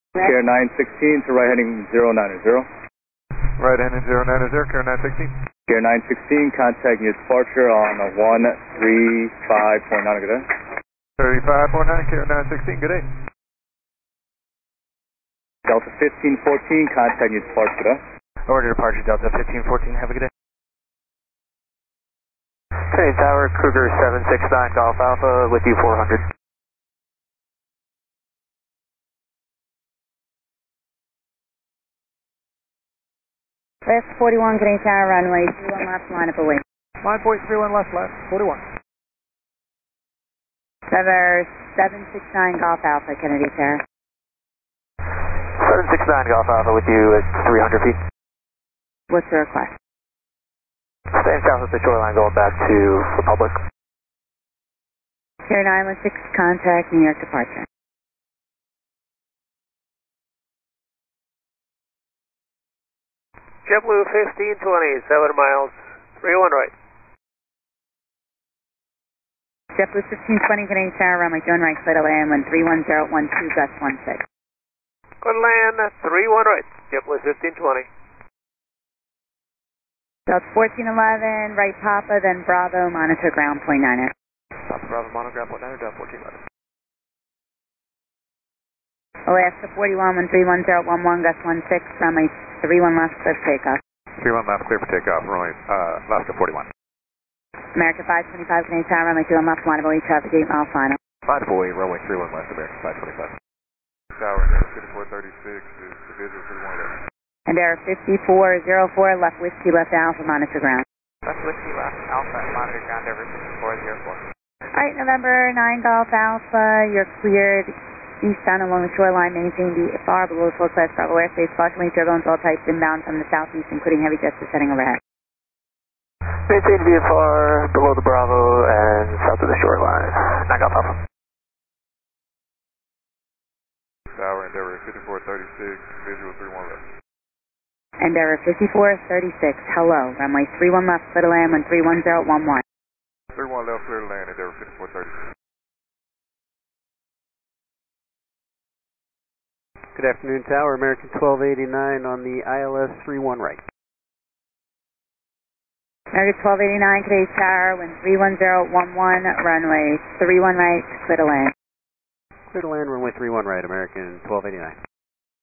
Care 916 to right heading 090. Right heading 090, Care 916. Care 916, contact your departure on 135.9, good day. 35.9, Care 916, good day. Delta 1514, contact your departure, good day. Order departure, Delta 1514, have a good day. Okay, Tower, Cougar 769 Golf Alpha with you 400. Last 41, Canadian Tower, runway 31 left, line up away. Line point 31 left, 41. Tower 769 Golf Alpha, Kennedy Tower. 769 Golf Alpha with you at 300 feet. What's the request? Staying south of the shoreline going back to Republic. Care 916, contact New York departure. JetBlue 1520, 7 miles, 31 right. JetBlue 1520, Canadian Tower, runway 21 right, clear to land, wind 31012, gust 16. Good land, 31 right, JetBlue 1520. Delta 1411, right Papa, then Bravo, monitor ground point 9er. Papa Bravo, monitor ground point 9er, Delta 1411. Alaska 41, wind 31011, gust 16, runway 31 left, clear for takeoff. 31 left, clear for takeoff, runway, Alaska 41. America 525, Canadian Tower, runway 21 left, line of away, traffic 8 mile final. 548, runway 31 west, America 525. Tower, Endeavor 5436 is the visual 31 left. Endeavor 5404, left Whiskey, left Alpha, monitor ground. Left Whiskey, left Alpha, monitor ground, Endeavor 5404. Alright, November 9 Golf Alpha, you're cleared eastbound along the shoreline, maintain the far below full class Bravo airspace, partially turbulence, all types inbound from the southeast, including heavy jets descending overhead. Maintain VFR below the Bravo and south of the shoreline. 9 Golf Alpha. Tower, Endeavor 5436, visual 31 left. Endeavor 5436, hello, runway 31 left, clear to land, wind 31011. 31 left, clear to land, Endeavor 5436. Good afternoon, Tower. American 1289 on the ILS 31 right. American 1289, Canadian Tower, wind 31011, runway 31 right, clear to land. Clear to land, runway 31 right, American 1289.